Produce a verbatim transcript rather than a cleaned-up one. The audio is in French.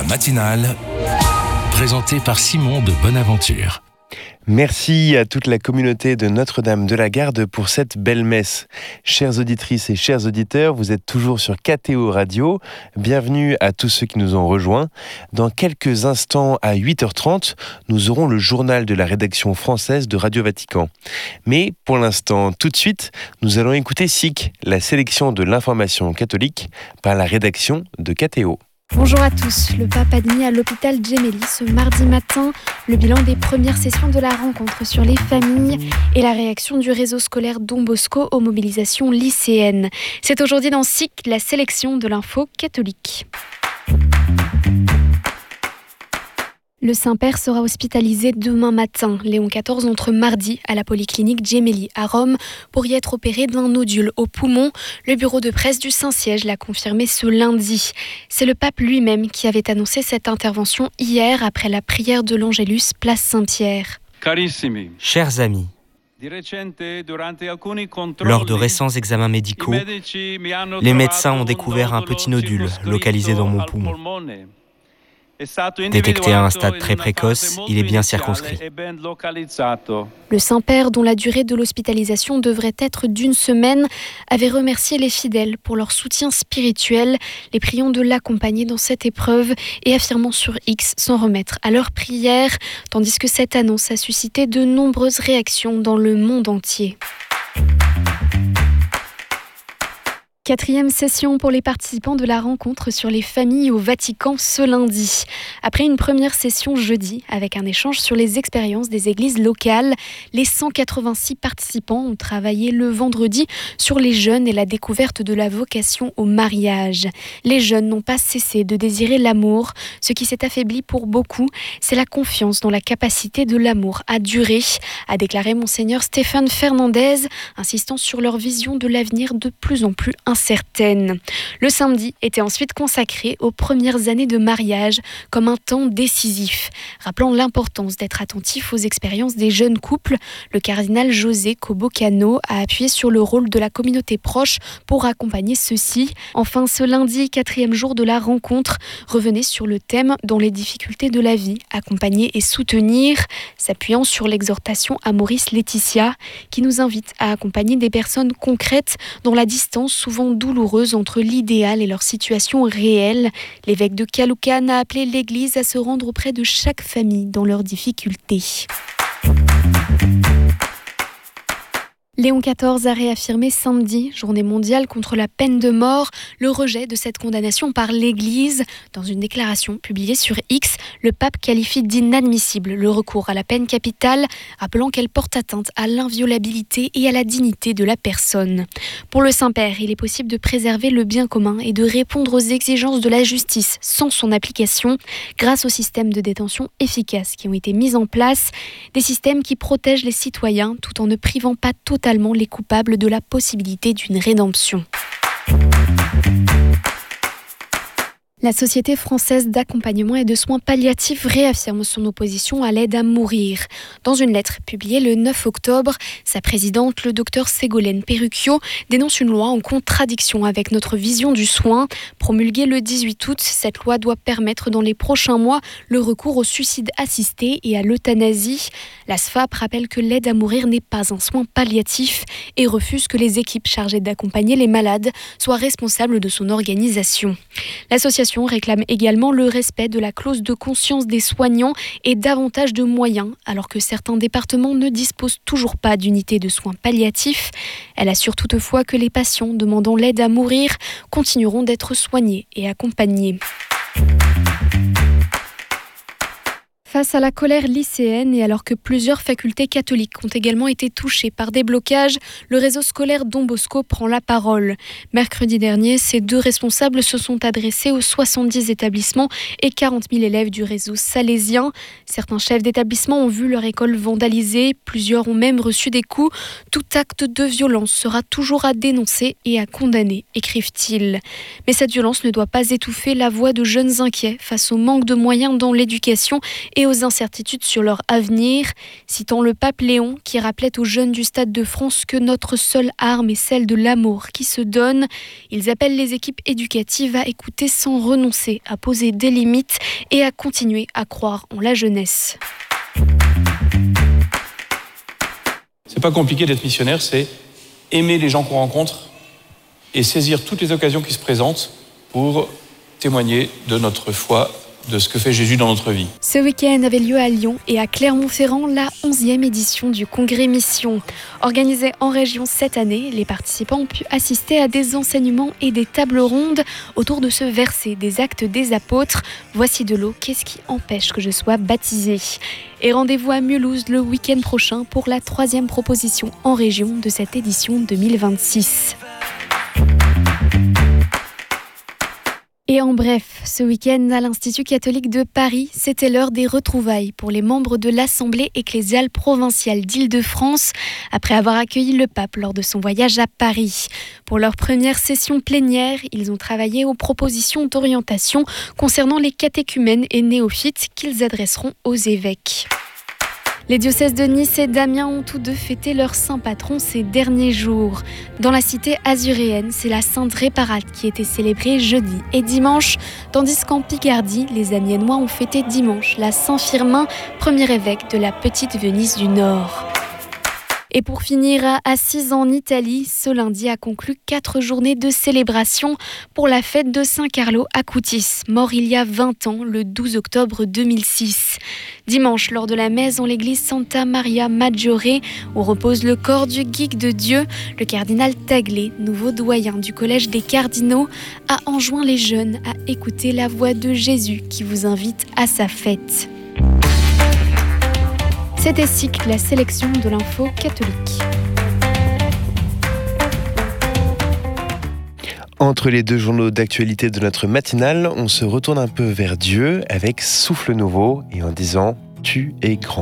La matinale, présentée par Simon de Bonaventure. Merci à toute la communauté de Notre-Dame-de-la-Garde pour cette belle messe. Chères auditrices et chers auditeurs, vous êtes toujours sur K T O Radio. Bienvenue à tous ceux qui nous ont rejoints. Dans quelques instants, à huit heures trente, nous aurons le journal de la rédaction française de Radio Vatican. Mais pour l'instant, tout de suite, nous allons écouter S I C, la sélection de l'information catholique, par la rédaction de K T O. Bonjour à tous. Le pape admis à l'hôpital Gemelli ce mardi matin. Le bilan des premières sessions de la rencontre sur les familles et la réaction du réseau scolaire Don Bosco aux mobilisations lycéennes. C'est aujourd'hui dans S I C, la sélection de l'info catholique. Le Saint-Père sera hospitalisé demain matin. Léon quatorze entre mardi à la polyclinique Gemelli à Rome pour y être opéré d'un nodule au poumon. Le bureau de presse du Saint-Siège l'a confirmé ce lundi. C'est le pape lui-même qui avait annoncé cette intervention hier après la prière de l'Angélus, place Saint-Pierre. Carissimi. Chers amis, lors de récents examens médicaux, les médecins ont découvert un petit nodule localisé dans mon poumon. Détecté à un stade très précoce, il est bien circonscrit. Le Saint-Père, dont la durée de l'hospitalisation devrait être d'une semaine, avait remercié les fidèles pour leur soutien spirituel, les priant de l'accompagner dans cette épreuve et affirmant sur X s'en remettre à leurs prières, tandis que cette annonce a suscité de nombreuses réactions dans le monde entier. Quatrième session pour les participants de la rencontre sur les familles au Vatican ce lundi. Après une première session jeudi, avec un échange sur les expériences des églises locales, les cent quatre-vingt-six participants ont travaillé le vendredi sur les jeunes et la découverte de la vocation au mariage. Les jeunes n'ont pas cessé de désirer l'amour. Ce qui s'est affaibli pour beaucoup, c'est la confiance dans la capacité de l'amour à durer, a déclaré Monseigneur Stéphane Fernandez, insistant sur leur vision de l'avenir de plus en plus incertaine. Le samedi était ensuite consacré aux premières années de mariage comme un temps décisif. Rappelant l'importance d'être attentif aux expériences des jeunes couples, le cardinal José Cobocano a appuyé sur le rôle de la communauté proche pour accompagner ceux-ci. Enfin, ce lundi, quatrième jour de la rencontre, revenait sur le thème « Dans les difficultés de la vie, accompagner et soutenir », s'appuyant sur l'exhortation à Maurice Laetitia, qui nous invite à accompagner des personnes concrètes dans la distance souvent douloureuse entre l'idéal et leur situation réelle. L'évêque de Caloocan a appelé l'Église à se rendre auprès de chaque famille dans leurs difficultés. Léon quatorze a réaffirmé samedi, journée mondiale contre la peine de mort, le rejet de cette condamnation par l'Église. Dans une déclaration publiée sur X, le pape qualifie d'inadmissible le recours à la peine capitale, rappelant qu'elle porte atteinte à l'inviolabilité et à la dignité de la personne. Pour le Saint-Père, il est possible de préserver le bien commun et de répondre aux exigences de la justice sans son application, grâce aux systèmes de détention efficaces qui ont été mis en place, des systèmes qui protègent les citoyens tout en ne privant pas totalement les coupables de la possibilité d'une rédemption. La Société française d'accompagnement et de soins palliatifs réaffirme son opposition à l'aide à mourir. Dans une lettre publiée le neuf octobre, sa présidente, le docteur Ségolène Perrucchio, dénonce une loi en contradiction avec notre vision du soin. Promulguée le dix-huit août, cette loi doit permettre dans les prochains mois le recours au suicide assisté et à l'euthanasie. La S F A P rappelle que l'aide à mourir n'est pas un soin palliatif et refuse que les équipes chargées d'accompagner les malades soient responsables de son organisation. L'association réclame également le respect de la clause de conscience des soignants et davantage de moyens, alors que certains départements ne disposent toujours pas d'unités de soins palliatifs. Elle assure toutefois que les patients demandant l'aide à mourir continueront d'être soignés et accompagnés. Face à la colère lycéenne et alors que plusieurs facultés catholiques ont également été touchées par des blocages, le réseau scolaire Don Bosco prend la parole. Mercredi dernier, ces deux responsables se sont adressés aux soixante-dix établissements et quarante mille élèves du réseau salésien. Certains chefs d'établissement ont vu leur école vandalisée, plusieurs ont même reçu des coups. Tout acte de violence sera toujours à dénoncer et à condamner, écrivent-ils. Mais cette violence ne doit pas étouffer la voix de jeunes inquiets face au manque de moyens dans l'éducation et et aux incertitudes sur leur avenir, citant le pape Léon qui rappelait aux jeunes du Stade de France que notre seule arme est celle de l'amour qui se donne. Ils appellent les équipes éducatives à écouter sans renoncer, à poser des limites et à continuer à croire en la jeunesse. C'est pas compliqué d'être missionnaire, c'est aimer les gens qu'on rencontre et saisir toutes les occasions qui se présentent pour témoigner de notre foi, de ce que fait Jésus dans notre vie. Ce week-end avait lieu à Lyon et à Clermont-Ferrand la onzième édition du Congrès Mission. Organisé en région cette année, les participants ont pu assister à des enseignements et des tables rondes autour de ce verset des Actes des Apôtres. Voici de l'eau, qu'est-ce qui empêche que je sois baptisé ? Et rendez-vous à Mulhouse le week-end prochain pour la troisième proposition en région de cette édition deux mille vingt-six. Et en bref, ce week-end à l'Institut catholique de Paris, c'était l'heure des retrouvailles pour les membres de l'Assemblée ecclésiale provinciale d'Île-de-France, après avoir accueilli le pape lors de son voyage à Paris. Pour leur première session plénière, ils ont travaillé aux propositions d'orientation concernant les catéchumènes et néophytes qu'ils adresseront aux évêques. Les diocèses de Nice et d'Amiens ont tous deux fêté leur saint patron ces derniers jours. Dans la cité azuréenne, c'est la Sainte Réparate qui était célébrée jeudi et dimanche, tandis qu'en Picardie, les Amiénois ont fêté dimanche la Saint Firmin, premier évêque de la petite Venise du Nord. Et pour finir, à Assise en Italie, ce lundi a conclu quatre journées de célébration pour la fête de Saint Carlo Acutis, mort il y a vingt ans, le douze octobre deux mille six. Dimanche, lors de la messe en l'église Santa Maria Maggiore, où repose le corps du geek de Dieu, le cardinal Taglé, nouveau doyen du collège des cardinaux, a enjoint les jeunes à écouter la voix de Jésus qui vous invite à sa fête. C'était Cycle, la sélection de l'info catholique. Entre les deux journaux d'actualité de notre matinale, on se retourne un peu vers Dieu avec Souffle Nouveau et en disant « Tu es grand ».